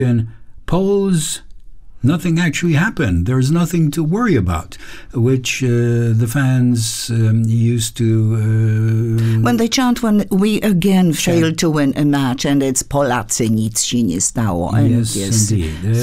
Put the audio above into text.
In polls, nothing actually happened. There's nothing to worry about, which the fans used to... when they chant when we again failed to win a match and it's Polacy, nic się nie stało. Yes, indeed.